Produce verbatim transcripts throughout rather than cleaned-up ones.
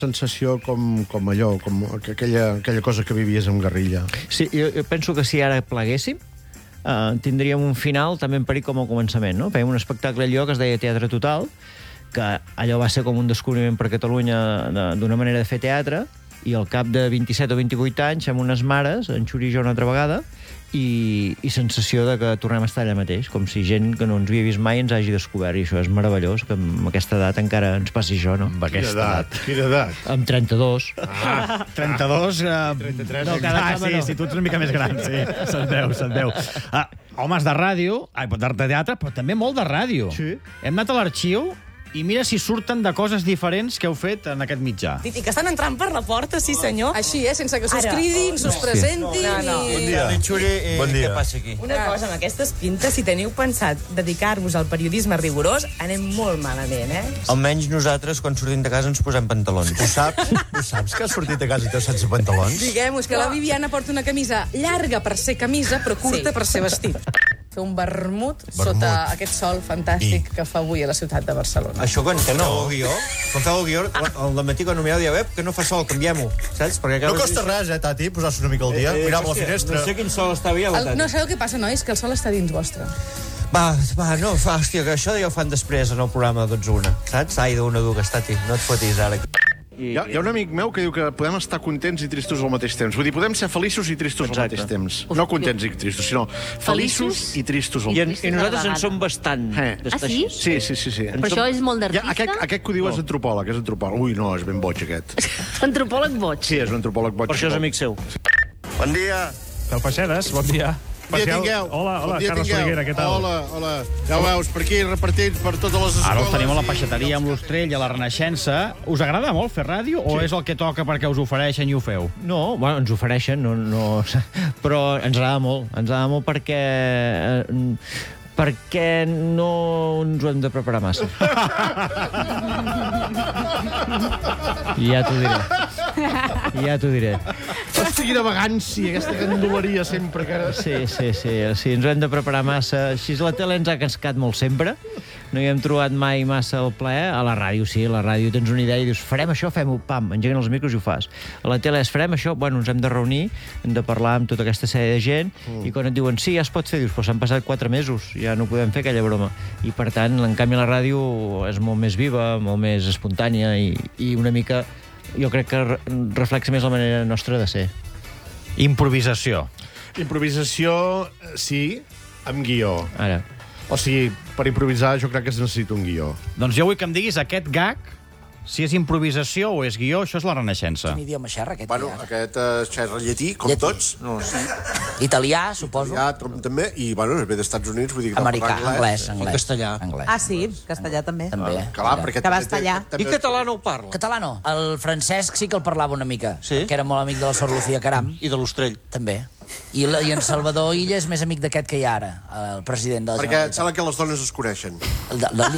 sensació com, com allò, com aquella, aquella cosa que vivies amb guerrilla. Sí, jo, jo penso que si ara pleguéssim, uh, tindríem un final també en perill com a començament, no? Fèiem un espectacle allò que es deia Teatre Total, que allò va ser com un descobriment per Catalunya d'una manera de fer teatre, i al cap de vint-i-set o vint-i-vuit anys, amb unes mares, en Xuri i jo una altra vegada, i, i sensació de que tornem a estar allà mateix, com si gent que no ens havia vist mai ens hagi descobert, i això és meravellós, que amb aquesta edat encara ens passi això, no? Amb aquesta edat? Quina edat? Amb trenta-dos. Ah, trenta-dos... Uh, trenta-tres. No, cada ah, sí, sí, tu ets una mica més gran, sí. Se't veu, se't veu. Uh, homes de ràdio, ai, de teatre, però també molt de ràdio. Sí. Hem anat a l'arxiu i mira si surten de coses diferents que heu fet en aquest mitjà. I que estan entrant per la porta, sí senyor. Així, eh? Sense que s'us Ara. cridin, s'us presentin... No, no. I... Bon dia. Xuri, eh, Bon dia. què passa aquí? Una cosa, amb aquestes pintes, si teniu pensat dedicar-vos al periodisme rigorós, anem molt malament, eh? Almenys nosaltres, quan sortim de casa, ens posem pantalons. Ho saps? Ho saps que has sortit de casa i t'has sense pantalons? Diguem-nos que la Viviana porta una camisa llarga per ser camisa, però curta Sí. per ser vestit. Fer un vermut, Vermut. sota aquest sol fantàstic I... que fa avui a la ciutat de Barcelona. Això quan feu el guió, quan feu el guió, al dematí quan ho mireu, dieu, ep, que no fa sol, canviem-ho, saps? Perquè No costa res, eh, Tati, posar-se una mica al dia, mirar per la finestra. No sé quin sol està bé, El, no sabeu què passa, nois? Que el sol està dins vostre. Va, va, no, fa, hòstia, que això ja ho fan després en el programa de dotze a una, saps? Ai, d'una a dues, Tati, no et fotis ara. Hi ha, hi ha un amic meu que diu que podem estar contents i tristos al mateix temps. Vull dir, podem ser feliços i tristos Exacte. al mateix temps. No contents i tristos, sinó feliços i tristos al I, en, mateix temps. I nosaltres en som bastant. Eh. d'estar Ah, sí? així. Sí, sí, sí. sí. Però això és molt Ja, d'artista? aquest, aquest que ho diu és antropòleg, és antropòleg. Ui, no, és ben boig, aquest. Antropòleg boig. Sí, és un antropòleg boig. Per això és amic seu. Bon dia. Fel Peixedes, bon dia. Bon dia tingueu. Hola, hola, Bon dia Carles tingueu. Folguera, què tal? Hola, hola. Ja ho veus, per aquí repartits per totes les escoles. Ara els tenim a la i- peixateria amb l'Ostrell, a la Renaixença. Us agrada molt fer ràdio o és el que toca perquè us ofereixen i ho feu? No, bueno, ens ofereixen, no, no, però ens agrada molt. Ens agrada molt perquè... Eh, perquè no ens ho hem de preparar massa. Ja t'ho diré. Ja t'ho diré. Hosti, quina vagància, aquesta gandoleria sempre. Que... Sí, sí, sí, sí, ens ho hem de preparar massa. Així la tele ens ha cascat molt sempre. No hi hem trobat mai massa el plaer. A la ràdio, sí, a la ràdio tens una idea i dius, farem això, fem-ho, pam, engeguen els micros i ho fas. A la tele és, farem això, bueno, ens hem de reunir, hem de parlar amb tota aquesta sèrie de gent, mm. i quan et diuen, sí, ja es pot fer, dius, però s'han passat quatre mesos, ja no podem fer aquella broma. I, per tant, en canvi, la ràdio és molt més viva, molt més espontània i, i una mica, jo crec que re reflexa més la manera nostra de ser. Improvisació. Improvisació, sí, amb guió. Ara. O sigui, per improvisar jo crec que es necessita un guió. Doncs jo vull que em diguis aquest gag, si és improvisació o és guió, això és la Renaixença. Quin idioma xerra aquest? Bueno, ja? aquest eh, xerra llatí, com Llatí. tots. No, sí. Italià, suposo. Ja, també, i bueno, ve dels Estats Units, vull dir que Americà, parla anglès, I anglès. castellà. Anglès. Ah, sí, castellà també. També. Clar, perquè Que va també- estar allà. també- I català no ho parla. Català no. El Francesc sí que el parlava una mica, Sí? que era molt amic de la Sor Lucía Caram. I de l'Ostrell. També. I, la, I en Salvador Illa és més amic d'aquest que hi ha ara, el president de la Perquè em sembla que les dones es coneixen. El de, la,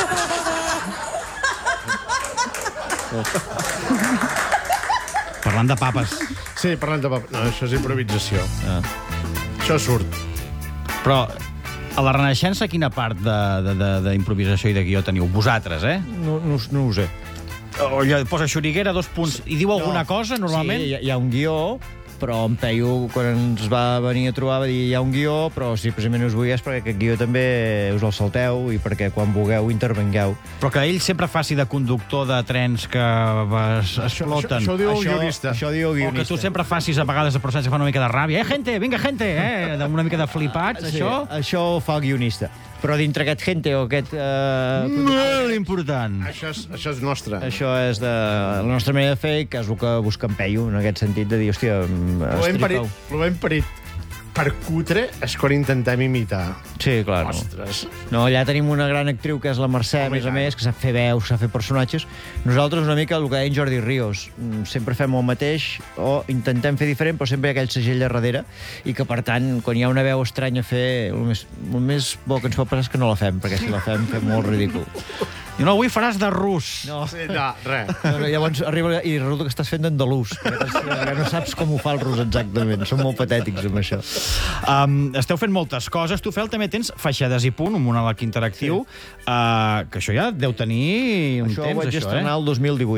Parlant de papes. Sí, parlant de... No, això és improvisació. Ah. Això surt. Però a la Renaixença quina part d'improvisació i de guió teniu? Vosaltres, eh? No, no, no ho sé. O allò, posa Xuriguera, dos punts, i diu alguna cosa, normalment? Sí, hi ha, hi ha un guió, però en Peyu, quan ens va venir a trobar, va dir hi ha un guió, però si precisament us vull és perquè aquest guió també us el salteu i perquè quan vulgueu intervengueu. Però que ell sempre faci de conductor de trens que es, exploten. això ho diu el guionista. Això diu el O que guionista. tu sempre facis a vegades de personatge que fa una mica de ràbia. Eh, gente, vinga, gente! Eh? Una mica de flipats, Sí, això? això ho fa el guionista. Però dintre aquest gente o aquest... Eh, Molt important. Això és, això és nostre. Això és de la nostra manera de fer, que és el que busca en Peyu, en aquest sentit de dir, hòstia, Lo hem parit, estripeu. lo hem parit per cutre és quan intentem imitar. Sí, clar, no. Ostres. No, allà tenim una gran actriu, que és la Mercè, a Home, més i a tant. més, que sap fer veus, sap fer personatges. Nosaltres, una mica, el que deia en Jordi Ríos, mm, sempre fem el mateix, o intentem fer diferent, però sempre hi ha aquell segell de darrere, i que, per tant, quan hi ha una veu estranya a fer, el més, el més bo que ens pot passar és que no la fem, perquè si la fem, fem molt ridícul. I no, avui faràs de rus. No, Sí, no, res. no, no, llavors arriba i resulta que estàs fent d'andalús, perquè no saps com ho fa el rus exactament. Som molt patètics amb això. Um, esteu fent moltes coses. Tu, Fel, també tens Feixades i Punt, un monòleg interactiu, sí. uh, que això ja deu tenir un Això ho temps, vaig això, estrenar eh? el dos mil divuit.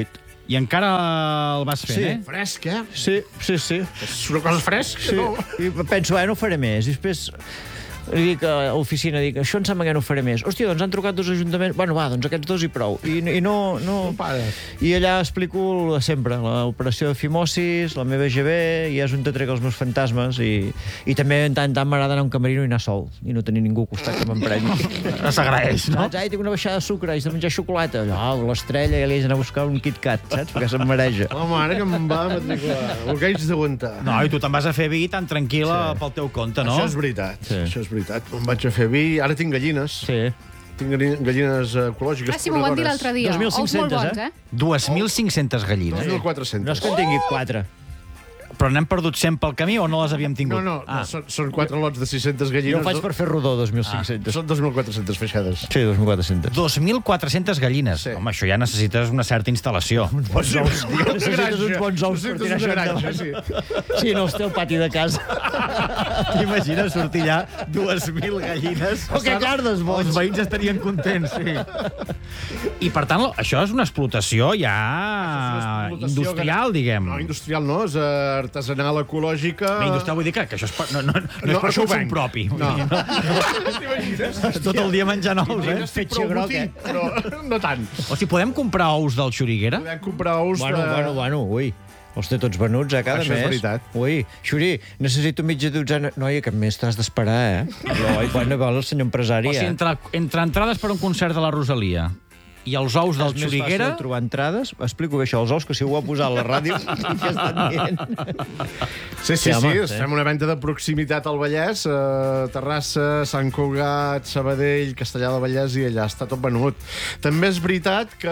I encara el vas fent, Sí. eh? Fresc, eh? Sí, sí, sí. És una cosa fresca, Sí, no? i penso, eh, no ho faré més. I després li dic a l'oficina, dic, això em sembla que no ho faré més. Hòstia, doncs han trucat dos ajuntaments. Bueno, va, doncs aquests dos i prou. I, i no... no... I allà explico sempre l'operació de fimosis, la meva G B, i és on te trec els meus fantasmes, i, i també en tant en tant m'agrada anar a un camerino i anar sol, i no tenir ningú al costat que m'emprengui. S'agraeix, no? Saps? Ai, tinc una baixada de sucre, haig de menjar xocolata. Allò, l'estrella, i li haig d'anar a buscar un Kit Kat, saps? Perquè se'm mareja. Home, ara que em va matricular. El que haig d'aguantar. No, i tu te'n vas a fer vi tan tranquil·la sí. pel teu compte, no? Això és veritat. Sí. Això és veritat. Em vaig a fer vi. Ara tinc gallines. Sí. Tinc galli- gallines ecològiques. Ah, sí, m'ho van dir l'altre dia. dos mil Ous molt cinc-centes, bons, eh? eh? dos mil cinc-centes gallines. dos mil No quatre-cents. és que en tingui quatre. Però n'hem perdut cent pel camí o no les havíem tingut? No, no, Ah. no són, són quatre lots de sis-centes gallines. Jo ho faig per fer rodó, dos mil cinc-centes. Són dos mil quatre-centes feixades. Sí, dos mil quatre-centes. dos mil quatre-centes gallines. Sí. Home, això ja necessites una certa instal·lació. Bons ous. Necessites uns bons ous per tirar això granja, sí. endavant. Sí, no els té al pati de casa. T'imagines sortir allà dos mil gallines? Oh, que cardes, boig. Els veïns estarien contents, sí. I, per tant, això és una explotació ja Explotació industrial, diguem. No, industrial no, és eh, artesanal, ecològica... Bé, industrial vull dir que, que això és per, no, no, no, no és per això ho consum venc. propi. No. T'imagines? Tot el dia menjant ous, eh? Estic Fetge prou groc, botín, eh? però no tant. O sigui, podem comprar ous del Xuriguera? Podem comprar ous Bueno, de... bueno, bueno, ui. Els té tots venuts, eh, cada Això és mes. veritat. Ui, Xuri, necessito mitja dotzena... Noia, aquest mes t'has d'esperar, eh? Ui, bueno, vol el senyor empresari, O sigui, eh? entre, entre entrades per un concert de la Rosalia i els ous del És més Xuriguera... fàcil trobar entrades. Explico bé això, els ous, que si ho ha posat a la ràdio, què estan dient? Sí, sí, Sí, sí, home, sí. sí. Fem una venda de proximitat al Vallès, eh, Terrassa, Sant Cugat, Sabadell, Castellà del Vallès, i allà està tot venut. També és veritat que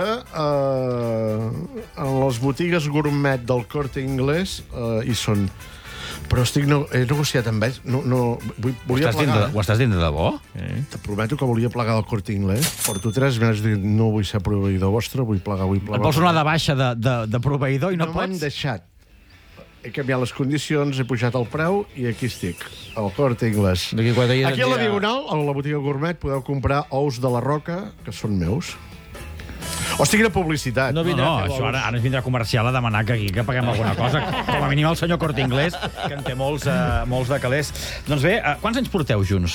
eh, en les botigues gourmet del Corte Inglés eh, hi són. Però estic no, he negociat amb ells. No, no, vull, Ho volia estàs, dient de, plegar. ho estàs dient de debò? Te prometo que volia plegar del Corte Inglés. Porto tres mesos dient, no vull ser proveïdor vostre, vull plegar, vull plegar. Et vols donar de baixa de, de, de proveïdor i no, No m'han pots? deixat. He canviat les condicions, he pujat el preu i aquí estic, al Corte Inglés. D'aquí quatre dies Aquí a ens la dirà- Diagonal, a la botiga Gourmet, podeu comprar ous de la Roca, que són meus. Hosti, quina publicitat. No No, vindrà no, a fer això bolos. ara, ara ens vindrà comercial a demanar que aquí que paguem alguna cosa. Com a mínim el senyor Corte Inglés, que en té molts, uh, molts de calés. Doncs bé, uh, quants anys porteu junts?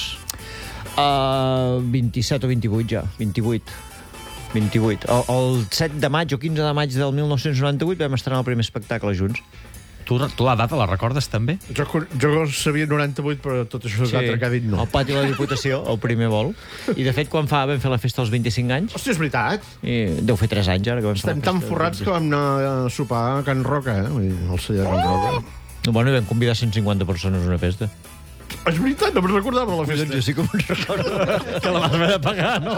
Uh, vint-i-set o vint-i-vuit ja, vint-i-vuit. vint-i-vuit. El, el set de maig o quinze de maig del mil nou-cents noranta-vuit vam estrenar el primer espectacle junts. Tu, tu la data la recordes també? Jo, jo sabia noranta-vuit, però tot això sí. que ha dit no. Al pati de la Diputació, el primer vol. I, de fet, quan fa, vam fer la festa als vint-i-cinc anys, Hosti, és veritat. i deu fer tres anys, ara, que vam fer Estem la tan festa. forrats que vam anar a sopar a Can Roca, eh? Vull dir, al celler de Can Roca. Bueno, i vam convidar cent cinquanta persones a una festa. És veritat, no me'n recordava la festa. Jo sí que me'n recordo. Que la vas haver de pagar, no?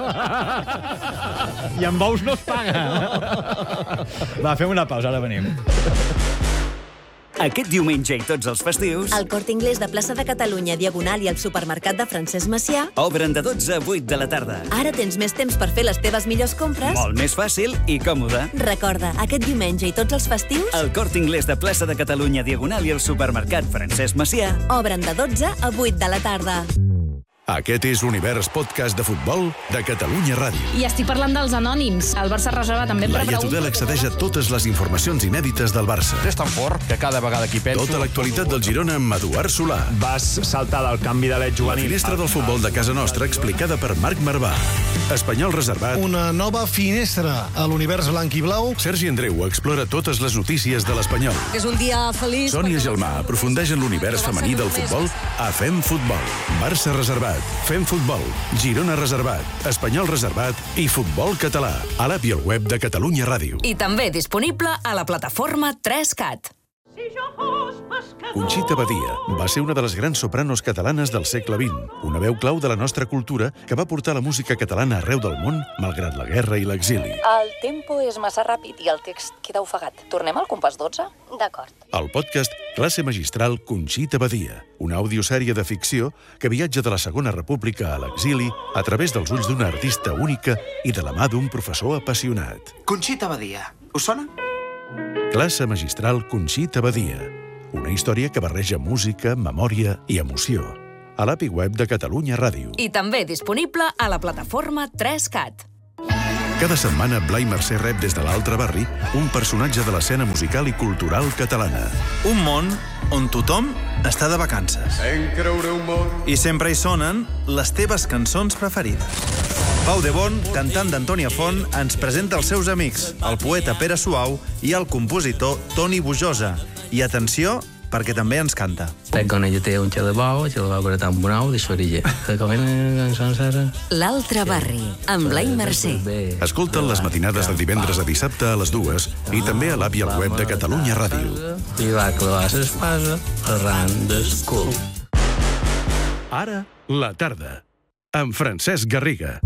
I amb ous no es paga. Va, fem una pausa, ara venim. Aquest diumenge i tots els festius El Corte Inglés de Plaça de Catalunya, Diagonal i el supermercat de Francesc Macià obren de dotze a vuit de la tarda. ara tens més temps per fer les teves millors compres. Molt més fàcil i còmode. Recorda, aquest diumenge i tots els festius El Corte Inglés de Plaça de Catalunya, Diagonal i el supermercat Francesc Macià obren de dotze a vuit de la tarda. Aquest és l'univers podcast de futbol de Catalunya Ràdio. I estic parlant dels anònims. El Barça reserva també per Laia Tudel accedeix a totes les informacions inèdites del Barça. És tan fort que cada vegada que hi penso... Tota l'actualitat del Girona amb Eduard Solà. Vas saltar del canvi de l'et La juvenil. finestra del futbol de casa nostra explicada per Marc Marvà. Espanyol reservat. Una nova finestra a l'univers blanc i blau. Sergi Andreu explora totes les notícies de l'Espanyol. És un dia feliç. Sònia Gelmà aprofundeix en l'univers femení del futbol a Fem Futbol. Barça reservat, Fem Futbol, Girona reservat, Espanyol reservat i Futbol català. A l'app i al web de Catalunya Ràdio. I també disponible a la plataforma tres cat. Conxita Badia va ser una de les grans sopranos catalanes del segle vint, una veu clau de la nostra cultura que va portar la música catalana arreu del món, malgrat la guerra i l'exili. El tempo és massa ràpid i el text queda ofegat. Tornem al compàs dotze? D'acord. El podcast Classe Magistral Conxita Badia, una audiosèrie de ficció que viatja de la Segona República a l'exili a través dels ulls d'una artista única i de la mà d'un professor apassionat. Conxita Badia. Us sona? Classe Magistral Conxita Badia, una història que barreja música, memòria i emoció. A l'app i web de Catalunya Ràdio. I també disponible a la plataforma tres cat. Cada setmana, Blai Mercè rep des de l'altre barri un personatge de l'escena musical i cultural catalana. Un món on tothom està de vacances. I sempre hi sonen les teves cançons preferides. Pau de Bon, cantant d'Antònia Font, ens presenta els seus amics, el poeta Pere Suau i el compositor Toni Bujosa. I atenció, perquè també ens canta. Con ella té un xelebau, xelebau que era tan bonau, de sorilla. L'altre barri, amb Blai Mercè. Escolta'n les matinades de divendres a dissabte a les dues i també a l'app i al web de Catalunya Ràdio. I va clavar l'espasa arran del cul. Ara, la tarda, amb Francesc Garriga.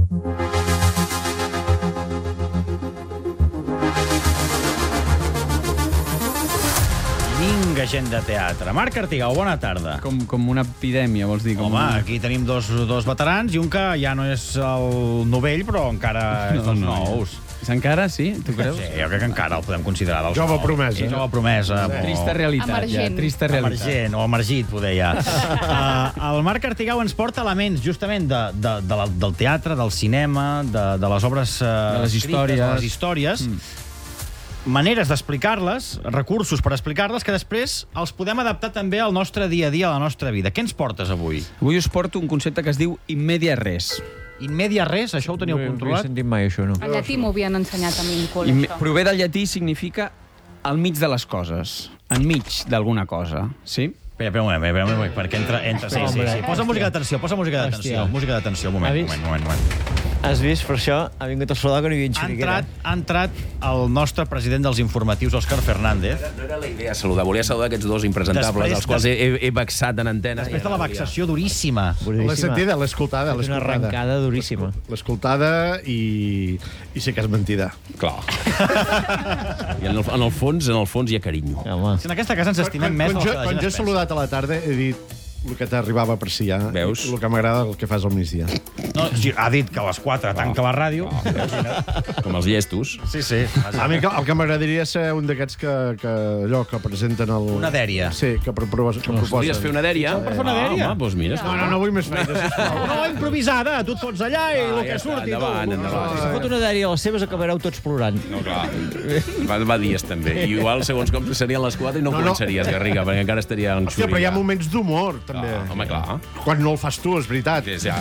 Vinga, gent de teatre. Marc Artigau, bona tarda. Com, com una epidèmia, vols dir? Com Home, una... aquí tenim dos, dos veterans i un que ja no és el novell, però encara és dels no, nous. És encara, sí? Tu creus? Sí, jo crec que encara el podem considerar dels Jove nous. promesa. Sí, jove promesa. Sí. O... Trista realitat, Emergent. ja. Trista realitat. Emergent, o emergit, poder ja. uh, el Marc Artigau ens porta elements justament de, de, de la, del teatre, del cinema, de, de les obres uh, de les històries. de les històries, mm. maneres d'explicar-les, recursos per explicar-les, que després els podem adaptar també al nostre dia a dia, a la nostra vida. Què ens portes avui? Avui us porto un concepte que es diu in media res. In media res, això ho teníeu No he controlat? sentit mai, això, no. A llatí m'ho havien ensenyat a mi al col·le, In, això. prové del llatí i significa al mig de les coses. Enmig d'alguna cosa, sí? Espera, espera un moment, espera un moment, perquè entra... entra sí, sí, sí. Posa música d'atenció, posa música d'atenció. Hòstia. Música d'atenció, un moment, Ha un vist? moment, un moment. un moment. Has vist? Per això ha vingut a saludar que no hi havia Ha xiriquera. entrat, ha entrat el nostre president dels informatius, Òscar Fernández. No era la idea saludar, volia saludar aquests dos impresentables, Després els quals he, he, he vexat en antena. Després de la vexació duríssima. L'he sentida, l'he escoltada, l'he Una escoltada. arrencada duríssima. L'he escoltada i, i sé que és mentida. Clar. I en el, en el fons, en el fons hi ha carinyo. Home. En aquesta casa ens estimem quan, més quan, del jo, que la quan gent jo he es pensa. saludat a la tarda he dit el que t'arribava per si ja. Veus? El que m'agrada el que fas al migdia. No, sí, ha dit que a les quatre tanca la ràdio. Com els llestos. Sí, sí. A mi el que m'agradaria és ser un d'aquests que, que, allò, que presenten el... Una dèria. Sí, que, pro, pro, que proposen. Podries fer una dèria? Per fer una dèria? Ah, home, doncs mira. No, no, no vull més feines, sisplau. No, improvisada, tu et fots allà i el Ah, que ja està, surti. endavant, tu. endavant. Si fot una dèria a les seves, acabareu tots plorant. No, clar. Va, va dies, també. I igual, segons com serien les quatre, i no, No, no. començaries, Garriga, perquè encara estaria en Hòstia, però hi ha moments d'humor, també. Ah, home, clar. Quan no el fas tu, és veritat. Sí, ja.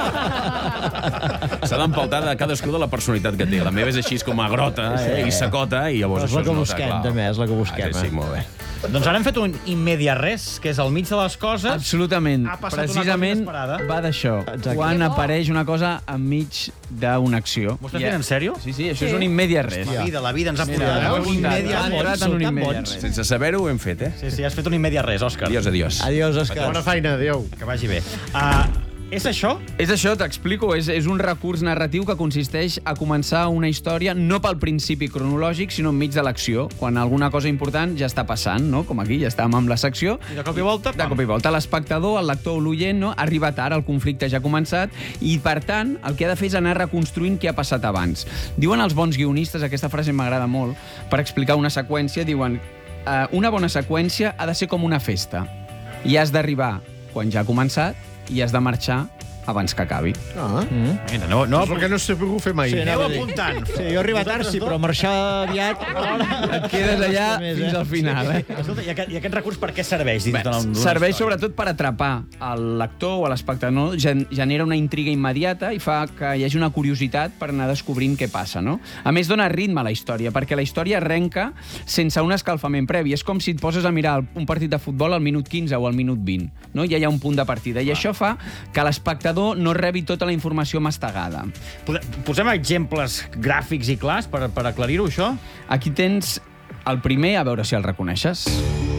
S'ha d'empaltar de cadascú de la personalitat que té. La meva és així com a grota eh, i secota, i llavors És la això que es nota, busquem, clar. també, és la que busquem, Ah, sí, sí, eh? molt bé. Doncs ara hem fet un in media res, que és al mig de les coses. Absolutament. Ha passat una Precisament cosa inesperada. va d'això. Exacte. Quan apareix una cosa enmig d'una acció. M'ho estàs dient en sèrio? Sí, sí, això és un in media res. La vida, la vida ens ha Mira, portat. veus? Un in media Ha res. entrat en un in Tan media bons. res. Sense saber-ho ho hem fet, eh? Sí, sí, has fet un in media res, Òscar. Adiós, adiós. Adiós, Òscar. Bona feina, adéu. Que vagi bé. Uh, és això? És això, t'explico. És, és un recurs narratiu que consisteix a començar una història no pel principi cronològic, sinó enmig de l'acció, quan alguna cosa important ja està passant, no? Com aquí, ja estàvem amb la secció. I de cop i volta... De cop i volta, l'espectador, el lector o l'oient, no? ha arribat ara, el conflicte ja ha començat, i, per tant, el que ha de fer és anar reconstruint què ha passat abans. Diuen els bons guionistes, aquesta frase m'agrada molt, per explicar una seqüència, diuen eh, una bona seqüència ha de ser com una festa, i has d'arribar quan ja ha començat i has de marxar abans que acabi. Ah. Mm. Mira, no, no, És el que no he sabut fer mai. Sí, Aneu anava a dir. apuntant. Sí, jo he arribat tard, sí, però marxar aviat... Et quedes allà fins al final, eh? Escolta, i aquest, i aquest recurs per què serveix? Dins Bé, d'una- d'una serveix història? sobretot per atrapar el lector o l'espectador, gen genera una intriga immediata i fa que hi hagi una curiositat per anar descobrint què passa, no? A més, dona ritme a la història, perquè la història arrenca sense un escalfament previ. És com si et poses a mirar un partit de futbol al minut quinze o al minut vint, no? Ja hi ha un punt de partida, i això fa que l'espectador no rebi tota la informació mastegada. Pode- Posem exemples gràfics i clars per, per aclarir-ho, això? Aquí tens el primer, a veure si el reconeixes.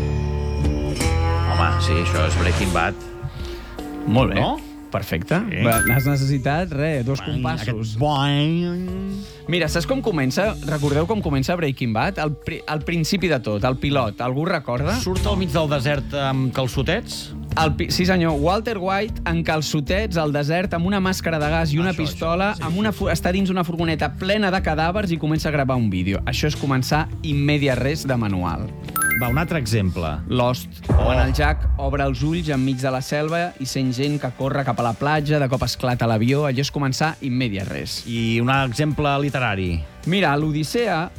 Home, sí, això és Breaking Bad. Molt bé. No? Perfecte. Sí. Va, has necessitat, res, dos compassos. Aquest boing. Mira, saps com comença? Recordeu com comença Breaking Bad? Al, pri al principi de tot, el pilot. Algú recorda? Surt al mig del desert amb calçotets? El pi sí, senyor. Walter White, en calçotets, al desert, amb una màscara de gas i una Això, pistola, això. Amb una fu està dins una furgoneta plena de cadàvers i comença a gravar un vídeo. Això és començar in media res de manual. Va, un altre exemple. Lost, oh. quan el Jack obre els ulls enmig de la selva i sent gent que corre cap a la platja, de cop esclata l'avió, allò és començar in media res. I un exemple literari. Mira, l'Odissea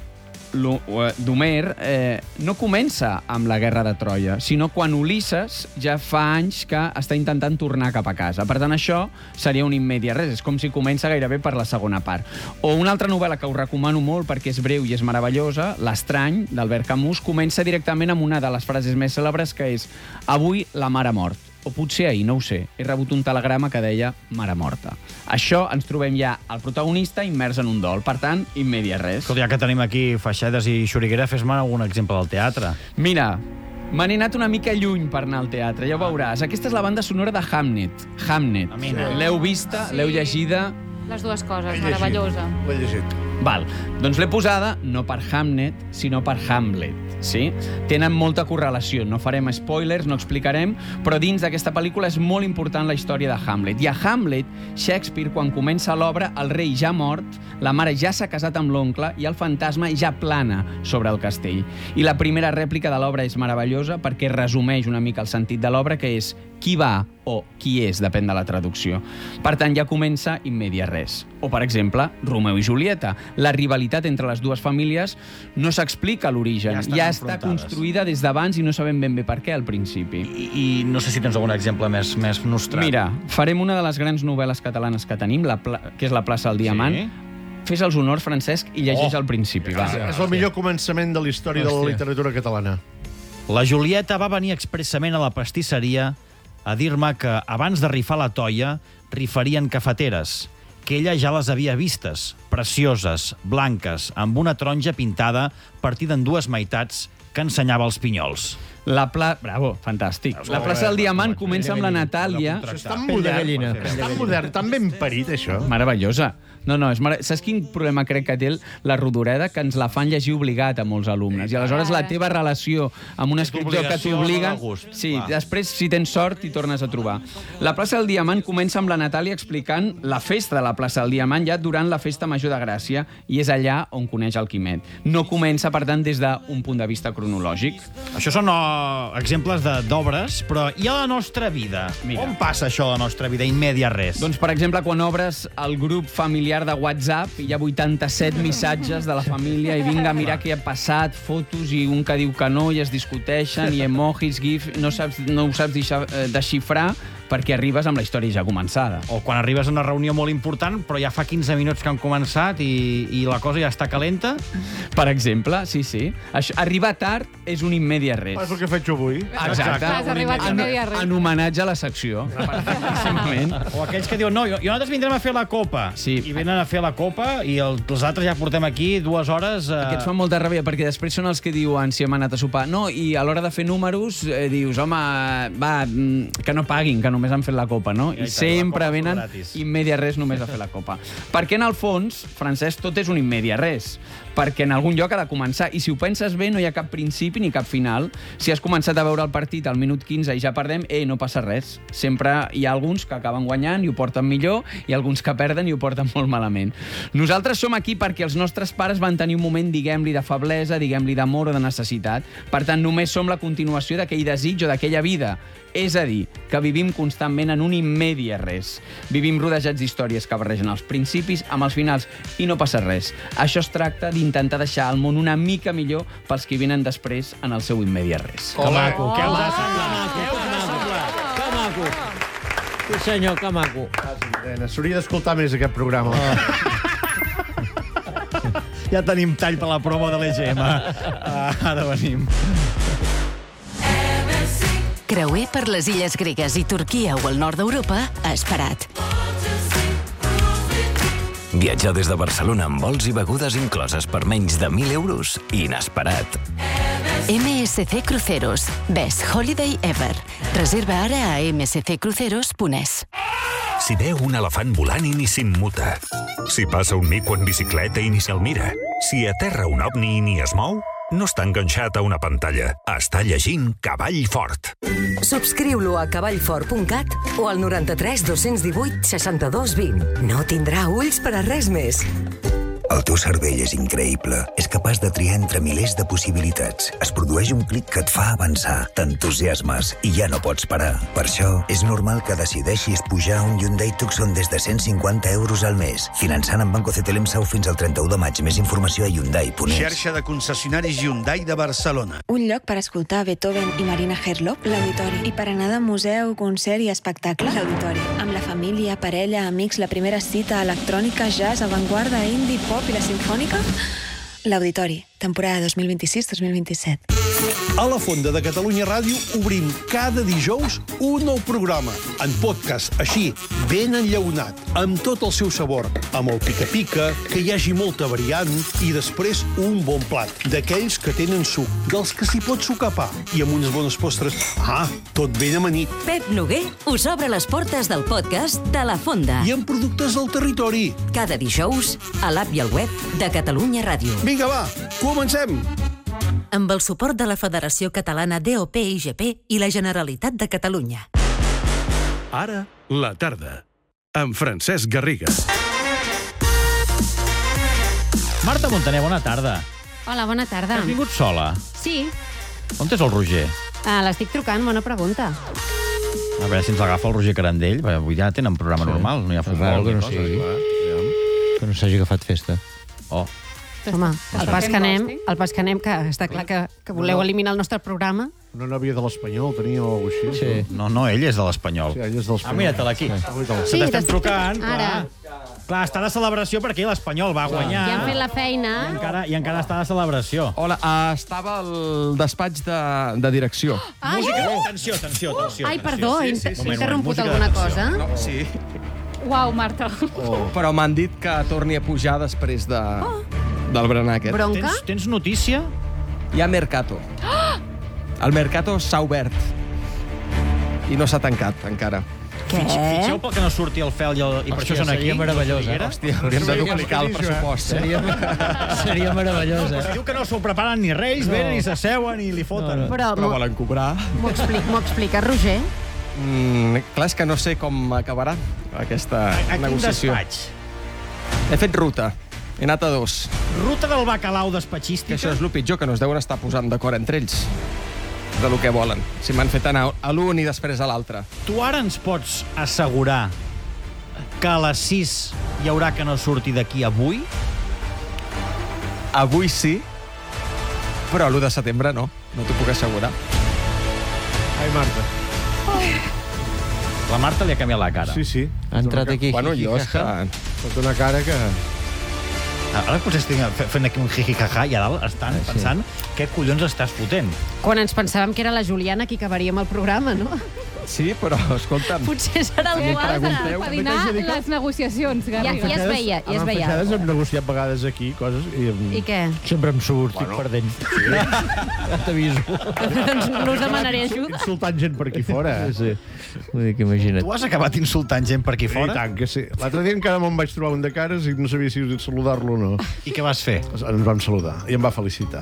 d'Homer eh, no comença amb la guerra de Troia, sinó quan Ulisses ja fa anys que està intentant tornar cap a casa. Per tant, això seria un in media res. És com si comença gairebé per la segona part. O una altra novel·la que us recomano molt perquè és breu i és meravellosa, L'Estrany, d'Albert Camus, comença directament amb una de les frases més cèlebres, que és «Avui la mare ha mort». O potser ahir, no ho sé, he rebut un telegrama que deia mare morta. Això ens trobem ja el protagonista immers en un dol, per tant, in media res. Escolta, ja que tenim aquí Faixedes i Xuriguera, fes-me algun exemple del teatre. Mira, me n'he anat una mica lluny per anar al teatre, ja ho veuràs. Aquesta és la banda sonora de Hamnet. Hamnet. L'heu vista, l'heu llegida? Les dues coses, meravellosa. L'he llegit. Val, doncs l'he posada no per Hamnet, sinó per Hamlet. Sí? Tenen molta correlació. No farem spoilers, no explicarem, però dins d'aquesta pel·lícula és molt important la història de Hamlet. I a Hamlet, Shakespeare, quan comença l'obra, el rei ja mort, la mare ja s'ha casat amb l'oncle i el fantasma ja plana sobre el castell. I la primera rèplica de l'obra és meravellosa perquè resumeix una mica el sentit de l'obra, que és qui va o qui és, depèn de la traducció. Per tant, ja comença in media res. O, per exemple, Romeu i Julieta. La rivalitat entre les dues famílies no s'explica a l'origen. Ja, ja està construïda des d'abans i no sabem ben bé per què al principi. I, i no sé si tens algun exemple més, més nostrat. Mira, farem una de les grans novel·les catalanes que tenim, la pla... que és La plaça del Diamant. Sí? Fes els honors, Francesc, i llegeix oh. al principi. Va. És el millor començament de la història Hòstia. de la literatura catalana. La Julieta va venir expressament a la pastisseria a dir-me que abans de rifar la toia rifarien cafeteres, que ella ja les havia vistes, precioses, blanques, amb una taronja pintada partida en dues meitats que ensenyava els pinyols. La pla... Bravo, fantàstic. La plaça del Diamant comença amb la Natàlia... Això és tan modern, és tan modern, tan ben parit, això. Meravellosa. No, no, és mare... Saps quin problema crec que té la Rodoreda? Que ens la fan llegir obligat a molts alumnes. I aleshores la teva relació amb un escriptor que t'obliguen... Sí, després, si tens sort, t'hi tornes a trobar. La plaça del Diamant comença amb la Natàlia explicant la festa de la plaça del Diamant ja durant la festa major de Gràcia, i és allà on coneix el Quimet. No comença, per tant, des d'un punt de vista cronològic. Això són uh, exemples d'obres, però i a la nostra vida? Mira. On passa això a la nostra vida, in media res? Doncs, per exemple, quan obres el grup familiar de WhatsApp i hi ha vuitanta-set missatges de la família i vinga a mirar què ha passat, fotos i un que diu que no i es discuteixen i emojis, gif, no, saps, no ho saps desxifrar perquè arribes amb la història ja començada. O quan arribes a una reunió molt important però ja fa quinze minuts que han començat i, i la cosa ja està calenta. Per exemple, sí, sí. Això, arribar tard és un in media res. És el que faig avui. Exacte. Has arribat in media res. En homenatge a la secció. O aquells que diuen, no, i nosaltres vindrem a fer la copa. Sí. I venen a fer la copa i el, els altres ja portem aquí dues hores... Eh... Aquests fan molta ràbia perquè després són els que diuen si hem anat a sopar. No, i a l'hora de fer números eh, dius, home, va, que no paguin, que només han fet la copa, no? I, I sempre venen in media res només a fer la copa. Perquè en el fons, Francesc, tot és un in media res. Perquè en algun lloc ha de començar. I si ho penses bé, no hi ha cap principi ni cap final. Si has començat a veure el partit al minut quinze i ja perdem, eh, no passa res. Sempre hi ha alguns que acaben guanyant i ho porten millor i alguns que perden i ho porten molt malament. Nosaltres som aquí perquè els nostres pares van tenir un moment, diguem-li, de feblesa, diguem-li, d'amor o de necessitat. Per tant, només som la continuació d'aquell desig o d'aquella vida. És a dir, que vivim constantment en un in media res. Vivim rodejats d'històries que barregen els principis amb els finals i no passa res. Això es tracta d'intentar deixar el món una mica millor pels que venen després en el seu in media res. Que maco, que us ha semblat? Que us ha semblat? Que maco. Sí, senyor, que maco. S'hauria d'escoltar més aquest programa. Ja tenim tall per la promo de l'E G M. Ara venim. Creuer per les illes gregues i Turquia o el nord d'Europa, esperat. Viatjar des de Barcelona amb vols i begudes incloses per menys de mil euros, inesperat. M S C Cruceros. Best Holiday Ever. Reserva ara a m s c cruceros punt e s. Si veu un elefant volant i ni s'immuta. Si passa un mico en bicicleta i ni se'l mira. Si aterra un ovni i ni es mou, no està enganxat a una pantalla. Està llegint Cavall Fort. Subscriu-lo a cavallfort punt cat o al noranta-tres dos-cents divuit seixanta-dos vint. No tindrà ulls per a res més. El teu cervell és increïble. És capaç de triar entre milers de possibilitats. Es produeix un clic que et fa avançar, t'entusiasmes i ja no pots parar. Per això, és normal que decideixis pujar un Hyundai Tucson des de cent cinquanta euros al mes. Finançant amb Banco C T L M S A U fins al trenta-u de maig. Més informació a Hyundai punt es. Xarxa de concessionaris Hyundai de Barcelona. Un lloc per escoltar Beethoven i Marina Herlop, l'Auditori. I per anar de museu, concert i espectacle, l'Auditori. Amb la família, parella, amics, la primera cita, electrònica, jazz, avantguarda, indie, pop i la sinfònica, l'Auditori, temporada dos mil vint-i-sis dos mil vint-i-set. A la Fonda de Catalunya Ràdio obrim cada dijous un nou programa, en podcast, així, ben enllaunat, amb tot el seu sabor, amb el pica-pica, que hi hagi molta variant, i després un bon plat, d'aquells que tenen suc, dels que s'hi pot sucar pa, i amb unes bones postres. Ah, tot ben amanit. Pep Noguer us obre les portes del podcast de La Fonda. I amb productes del territori. Cada dijous, a l'app i al web de Catalunya Ràdio. Vinga, va, comencem! Amb el suport de la Federació Catalana D O P I G P i la Generalitat de Catalunya. Ara, la tarda, amb Francesc Garriga. Marta Montaner, bona tarda. Hola, bona tarda. Has vingut sola? Sí. On és el Roger? Ah, l'estic trucant, bona pregunta. A veure si ens agafa el Roger Carandell, perquè avui ja tenen programa normal, no hi ha futbol. Que no sigui. Que no s'hagi agafat festa. Oh. Home, el pas que anem, el pas que anem, que està clar que, que voleu eliminar el nostre programa. Una nòvia de l'Espanyol, tenia o alguna cosa així. Sí. No, no, ell és de l'Espanyol. Sí, ell és de l'Espanyol. Ah, mira-te-la aquí. Sí, Se t'estem t'estic- trucant, Ara. clar. Clar, està de celebració perquè l'Espanyol va guanyar. Ja han fet la feina. I encara, I encara està de celebració. Hola, uh, estava al despatx de, de direcció. Ai, Música, oh! atenció, atenció, atenció. Ai, atenció. perdó, he Sí, sí, sí. he Moment, interromput música alguna d'atenció. cosa? No, sí. Uau, Marta. Oh. Però m'han dit que torni a pujar després de, oh. del berenar aquest. Bronca? Tens, tens notícia? Hi ha Mercato. Oh! El Mercato s'ha obert. I no s'ha tancat, encara. Què? Fitxeu pel que no surti el fel i, el, i per Hòstia, això són aquí. seria meravellós, eh? Hòstia, hauríem de duplicar el pressupost. Eh? Seria, seria meravellós, Si eh? diu que no s'ho preparen ni Reis, No. venen i s'asseuen i li foten. Però Però m'ho volen cobrar. m'ho explica, m'ho explica, Roger? Mm, clar, és que no sé com acabarà aquesta A quin negociació. despatx? He fet ruta. He anat a dos. Ruta del bacalao Que despatxística? això és el pitjor, que no es deuen estar posant d'acord entre ells de lo que volen. Si m'han fet anar a l'un i després a l'altre. Tu ara ens pots assegurar que a les sis hi haurà que no surti d'aquí avui? Avui sí, però l'u de setembre no. No t'ho puc assegurar. Ai, Marta. La Marta li ha canviat la cara. Sí, sí. Ha entrat aquí. Bueno, jo és que... Pot una cara que... Ara potser estic fent aquí un jijijaja i a dalt estan Sí. pensant què collons estàs fotent. Quan ens pensàvem que era la Juliana qui acabaria amb el programa, no? Sí, però, escolta'm... Potser serà Si algú em altre. pregunteu- Per dinar les negociacions, Garriga. Ja, ja es veia, ja es veia. Amb ambaixades hem negociat vegades aquí coses i... Amb... I què? Sempre em surt, estic perdent. Ja t'aviso. Doncs no us demanaré ajuda. Insultant gent per aquí fora. Sí, sí. Vull dir que imagina't. Tu has acabat insultant gent per aquí I fora? tant que sí. L'altre dia encara me'n vaig trobar un de cares i no sabia si saludar-lo o no. I què vas fer? Ens vam saludar i em va felicitar.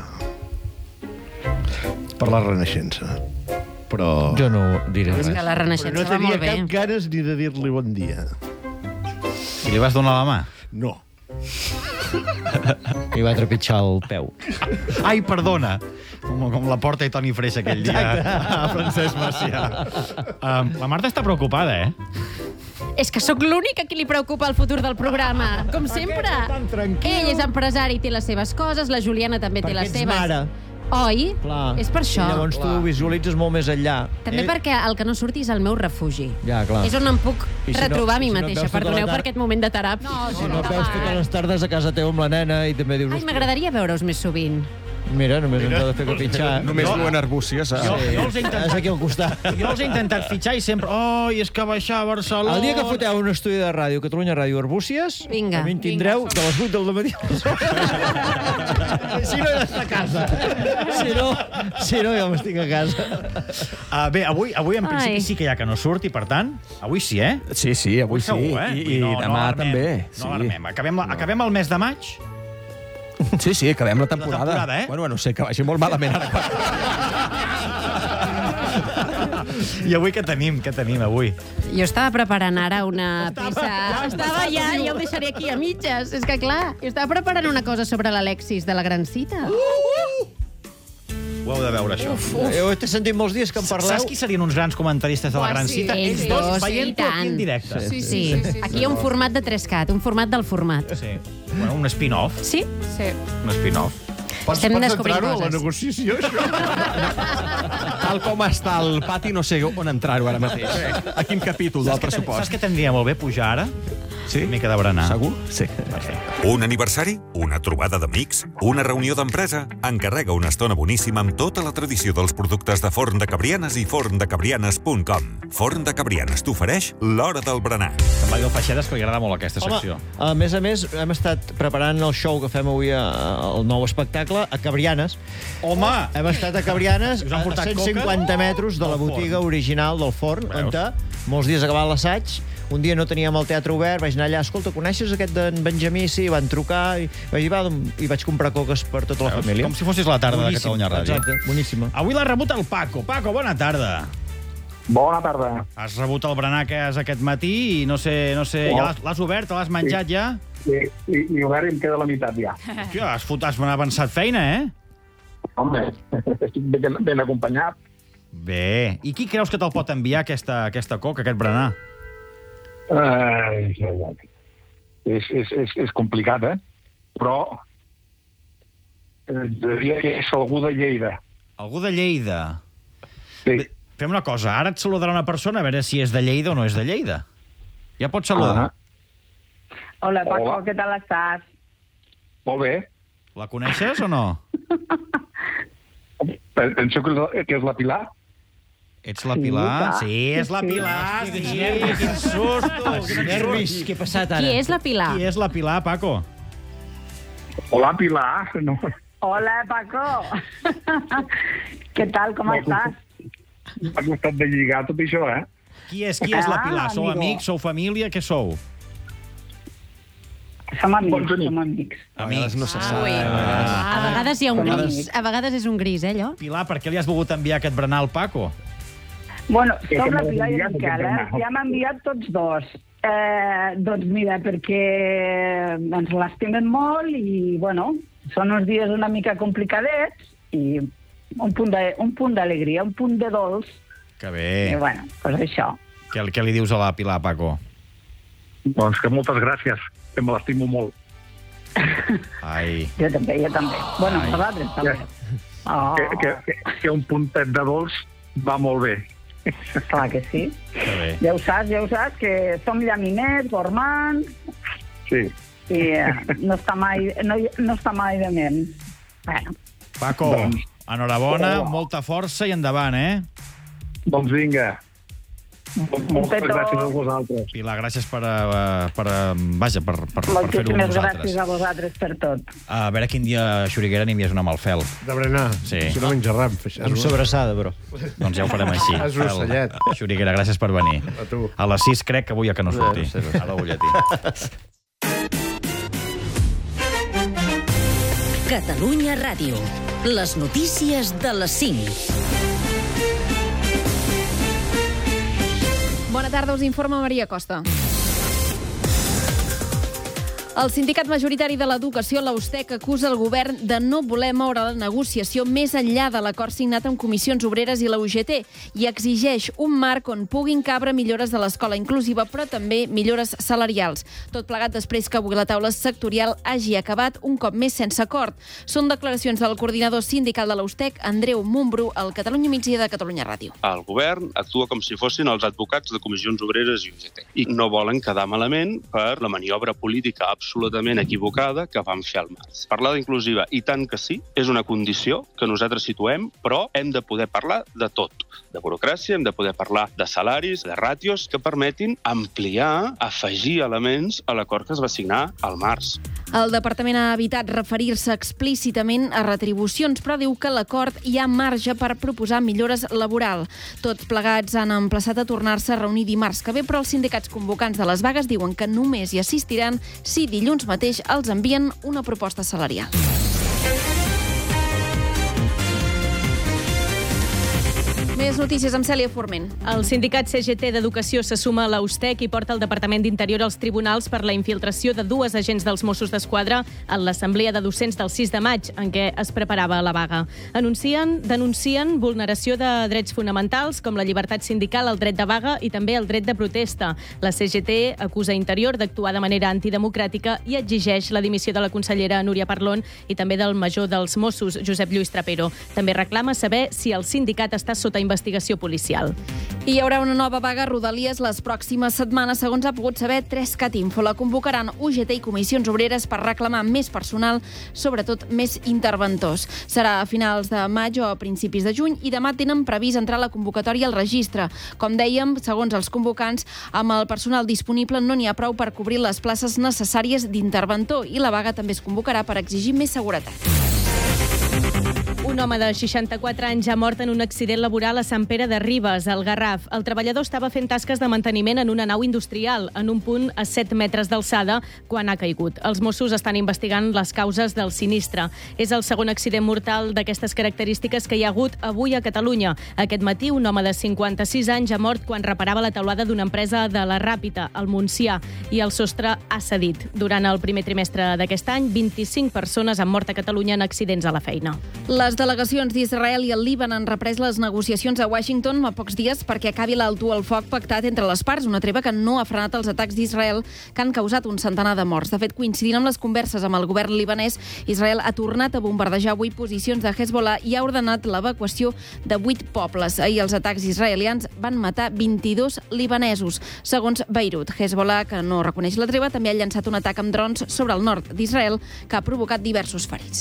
Per la Renaixença. Però... Jo no diré És res. que la Però Renaixença no va molt tenia bé. cap ganes ni de dir-li bon dia. I li vas donar la mà? No. I va trepitjar el peu. Ai, perdona. Com, com la Porta i Toni Freixa aquell dia a Francesc Macià. Um, la Marta està preocupada, eh? És que sóc l'única a qui li preocupa el futur del programa, com sempre. Ell és empresari i té les seves coses, la Juliana també té Perquè les ets seves. mare. Oi? Clar. És per això. I llavors tu ho visualitzes molt més enllà. També perquè el que no surti és el meu refugi. Ja, clar. És on em puc I si no- retrobar a mi i si no mateixa. veus tota la Perdoneu tarda- per aquest moment de teràpia. No, Si no veus totes les tardes a casa teva amb la nena i també dius... Ai, m'agradaria veure-us més sovint. Mira, només ens ha de fer que pitjar. Només Jo- duen arbúcies. Eh? Jo, jo els he És intentat... aquí al costat. Jo els he intentat fitxar i sempre... Oh, i és que baixar a Barcelona... El dia que foteu un estudi de ràdio, Catalunya Ràdio Arbúcies, Vinga. a mi en tindreu de les vuit del matí. Si no, he d'estar a casa. Si no, si no, jo m'estic a casa. Uh, bé, avui, avui en principi Ai. sí que hi ha que no surti, per tant, avui sí, eh? Sí, sí, avui sí. Segur, eh? I, i Vull dir, demà alarmem, també. No Sí. alarmem. Acabem, la, acabem el mes de maig. Sí, sí, acabem la temporada. temporada, eh? Bueno, no sé, que vagi molt malament ara. I avui què tenim? Què tenim avui? Jo estava preparant ara una peça... Estava ja, ja ho deixaré aquí a mitges. És que, clar, jo estava preparant una cosa sobre l'Alexis de la Gran Cita. Ho heu de veure, això. Uf, uf. Jo t'he sentit molts dies que en parleu. Saps qui serien uns grans comentaristes de la Gran Cita? Ells dos, veient-ho aquí en directe. Sí, sí, sí. Aquí hi ha un format de tres cat, un format del format. Sí. Bueno, un spin-off. Sí? Sí. Un spin-off. Pots, Estem pots descobrint entrar-ho a la coses. negociació, això? Tal com està el pati, no sé on entrar-ho ara mateix. A quin capítol del pressupost? Saps què tindria molt bé pujar ara? Sí? Una mica de berenar. Segur? Sí. Un aniversari? Una trobada d'amics? Una reunió d'empresa? Encarrega una estona boníssima amb tota la tradició dels productes de Forn de Cabrianes i forn de cabrianes punt com. Forn de Cabrianes t'ofereix l'hora del berenar. Em va dir el Feixedes que li agrada molt aquesta secció. Home, a més a més, hem estat preparant el show que fem avui, el nou espectacle, a Cabrianes. Home! Hem estat a Cabrianes, Us han a portat cent coca? cinquanta metres de la Del botiga forn. original del forn, Veus? on te, molts dies acabat l'assaig, un dia no teníem el teatre obert, vaig anar allà, escolta, coneixes aquest d'en Benjamí? Sí, van trucar, i vaig dir, va, i vaig comprar coques per tota la Veus? família. Com si fossis la tarda Boníssim, de Catalunya Ràdio. Exacte, boníssima. Avui l'ha rebut el Paco. Paco, bona tarda. Bona tarda. Has rebut el berenar que és aquest matí i no sé, no sé, Oh. ja l'has- l'has obert, l'has menjat ja? I, i, i obert i em queda la meitat ja. Hòstia, has, fot, has avançat feina, eh? Home, estic ben, ben acompanyat. Bé. I qui creus que te'l pot enviar, aquesta, aquesta coca, aquest berenar? Uh, és, és, és, és complicat, eh? Però eh, diria que és algú de Lleida. Algú de Lleida? Sí. Bé, fem una cosa, ara et saludarà una persona a veure si és de Lleida o no és de Lleida. Ja pots saludar. Hola, Paco, Hola. què tal estàs? Molt bé. La coneixes o no? Penso que és la, que és la Pilar. Ets la Pilar? Sí, Sí, és la sí. Pilar. Hòstia, Sí, quins nervis. quin susto. Quins nervis, què ha passat ara? Qui és la Pilar? Qui és la Pilar, Paco? Hola, Pilar. No. Hola, Paco. Què tal, com estàs? M'ha costat de lligar tot això, eh? Qui és, qui és la Pilar? Ah, Sou amigo. amics, sou família, què sou? Som amics, som amics. Amics. No se Ah, sap. ui. A vegades hi ha un Som gris. amics. A vegades és un gris, eh, allò? Pilar, per què li has volgut enviar aquest berenar al Paco? Bueno, Que som que la m'heu Pilar i enviat en Miquel, aquest eh? berenar. Ja m'ha enviat tots dos. Eh, doncs mira, perquè ens l'estimen molt i, bueno, són uns dies una mica complicadets i un punt de- un punt d'alegria, un punt de dolç. Que bé. I, bueno, doncs això. Què, què li dius a la Pilar, Paco? Doncs que moltes gràcies, que me l'estimo molt. Ai. Jo també, jo també. Bueno, Ai. nosaltres també. Oh, Que, que, que, que un puntet de dolç va molt bé. clar que sí. Que bé. Ja ho saps, ja ho saps, que som llaminers, gormands, Sí. i eh, no està mai, no, hi- no està mai de ment. Bueno, Paco, Doncs- enhorabona, Oh. molta força i endavant, eh? Doncs vinga. Moltes petó. gràcies a vosaltres. Pilar, gràcies per, uh, per uh, vaja, per, per, per fer-ho amb moltíssimes nosaltres. gràcies a vosaltres per tot. A veure quin dia a Xuriguera n'envies una Malfel. De berenar. Sí. Si no menja ram, feixar. Amb sobrassada, però. Doncs ja ho farem així. És rosellet. Fel. Xuriguera, gràcies per venir. A tu. A les sis crec que avui ja que no surti. No, no sé, no sé. A la butlletí. Catalunya Ràdio. Les notícies de les cinc. Bona tarda, us informa Maria Costa. El sindicat majoritari de l'educació, l'Austec, acusa el govern de no voler moure la negociació més enllà de l'acord signat amb Comissions Obreres i la U G T i exigeix un marc on puguin cabre millores de l'escola inclusiva, però també millores salarials. Tot plegat després que avui la taula sectorial hagi acabat un cop més sense acord. Són declaracions del coordinador sindical de l'Austec, Andreu Mombru, al Catalunya Migdia de Catalunya Ràdio. El govern actua com si fossin els advocats de Comissions Obreres i U G T i no volen quedar malament per la maniobra política absolutament equivocada que van fer al març. Parlar d'inclusiva, i tant que sí, és una condició que nosaltres situem, però hem de poder parlar de tot. De burocràcia, hem de poder parlar de salaris, de ràtios que permetin ampliar, afegir elements a l'acord que es va signar al març. El departament ha evitat referir-se explícitament a retribucions, però diu que l'acord hi ha marge per proposar millores laboral. Tots plegats han emplaçat a tornar-se a reunir dimarts que ve, però els sindicats convocants de les vagues diuen que només hi assistiran si dilluns mateix els envien una proposta salarial. Més Més notícies amb Cèlia Forment. El sindicat C G T d'Educació se suma a l'Austec i porta el Departament d'Interior als tribunals per la infiltració de dues agents dels Mossos d'Esquadra en l'assemblea de docents del sis de maig, en què es preparava la vaga. Anuncien, denuncien vulneració de drets fonamentals, com la llibertat sindical, el dret de vaga i també el dret de protesta. La C G T acusa Interior d'actuar de manera antidemocràtica i exigeix la dimissió de la consellera Núria Parlon i també del major dels Mossos, Josep Lluís Trapero. També reclama saber si el sindicat està sota investigació policial. I hi haurà una nova vaga a Rodalies les pròximes setmanes, segons ha pogut saber Trescat Info. La convocaran U G T i Comissions Obreres per reclamar més personal, sobretot més interventors. Serà a finals de maig o a principis de juny i demà tenen previst entrar la convocatòria al registre. Com dèiem, segons els convocants, amb el personal disponible no n'hi ha prou per cobrir les places necessàries d'interventor i la vaga també es convocarà per exigir més seguretat. Un home de seixanta-quatre anys ha mort en un accident laboral a Sant Pere de Ribes, al Garraf. El treballador estava fent tasques de manteniment en una nau industrial, en un punt a set metres d'alçada, quan ha caigut. Els Mossos estan investigant les causes del sinistre. És el segon accident mortal d'aquestes característiques que hi ha hagut avui a Catalunya. Aquest matí, un home de cinquanta-sis anys ha mort quan reparava la teulada d'una empresa de la Ràpita, al Montsià, i el sostre ha cedit. Durant el primer trimestre d'aquest any, vint-i-cinc persones han mort a Catalunya en accidents a la feina. Les delegacions d'Israel i el Líban han reprès les negociacions a Washington a pocs dies perquè acabi l'alto al foc pactat entre les parts, una treva que no ha frenat els atacs d'Israel que han causat un centenar de morts. De fet, coincidint amb les converses amb el govern libanès, Israel ha tornat a bombardejar avui posicions de Hezbollah i ha ordenat l'evacuació de vuit pobles. Ahir els atacs israelians van matar vint-i-dos libanesos. Segons Beirut, Hezbollah, que no reconeix la treva, també ha llançat un atac amb drons sobre el nord d'Israel que ha provocat diversos ferits.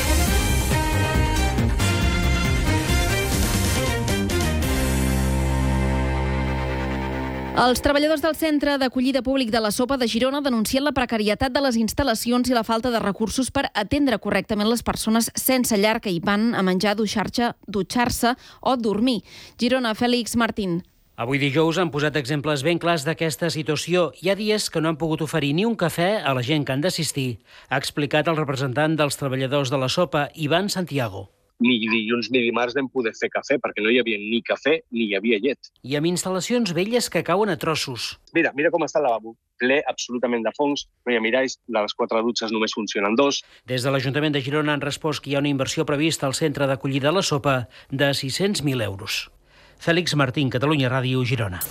Els treballadors del Centre d'Acollida Públic de la Sopa de Girona denuncien la precarietat de les instal·lacions i la falta de recursos per atendre correctament les persones sense llar que hi van a menjar, dutxar-se, dutxar-se o dormir. Girona, Fèlix Martín. Avui dijous han posat exemples ben clars d'aquesta situació. Hi ha dies que no han pogut oferir ni un cafè a la gent que han d'assistir, ha explicat el representant dels treballadors de la Sopa, Ivan Santiago. Ni dilluns ni dimarts vam poder fer cafè, perquè no hi havia ni cafè ni hi havia llet. I amb instal·lacions velles que cauen a trossos. Mira, mira com està el lavabo. Ple absolutament de fongs, no hi ha miralls, de les quatre dutxes només funcionen dos. Des de l'Ajuntament de Girona han respost que hi ha una inversió prevista al Centre d'Acollida a la Sopa de sis-cents mil euros. Fèlix Martín, Catalunya Ràdio, Girona.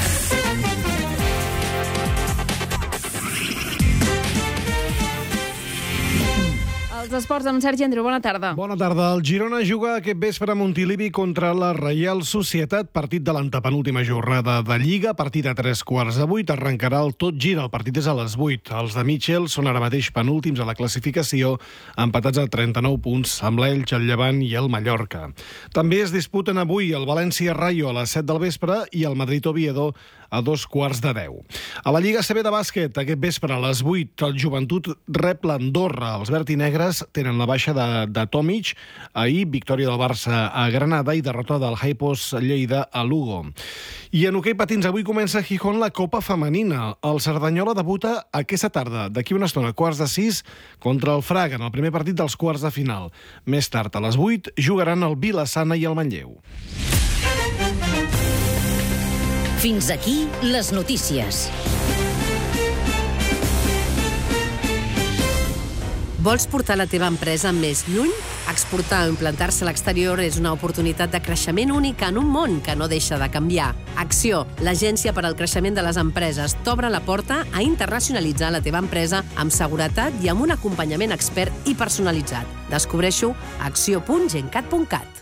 Els esports amb Sergi Andreu, bona tarda. Bona tarda. El Girona juga aquest vespre a Montilivi contra la Reial Societat, partit de l'antepenúltima jornada de Lliga, partit a tres quarts de vuit, arrencarà el tot gira, el partit és a les vuit. Els de Mitchell són ara mateix penúltims a la classificació, empatats a trenta-nou punts amb l'Elx, el Llevant i el Mallorca. També es disputen avui el València-Rayo a les set del vespre i el Madrid-Oviedo a dos quarts de deu. A la Lliga C B de bàsquet, aquest vespre a les vuit, el Joventut rep l'Andorra. Els verd i negres tenen la baixa de, de Tomic. Ahir, victòria del Barça a Granada i derrota del Haipos Lleida a Lugo. I en hoquei patins, avui comença a Gijón la Copa Femenina. El Cerdanyola debuta aquesta tarda, d'aquí una estona, quarts de sis, contra el Fraga, en el primer partit dels quarts de final. Més tard, a les vuit, jugaran el Vila-sana i el Manlleu. Fins aquí les notícies. Vols portar la teva empresa més lluny? Exportar o implantar-se a l'exterior és una oportunitat de creixement única en un món que no deixa de canviar. Acció, l'agència per al creixement de les empreses, t'obre la porta a internacionalitzar la teva empresa amb seguretat i amb un acompanyament expert i personalitzat. Descobreixo a acció punt gencat punt cat.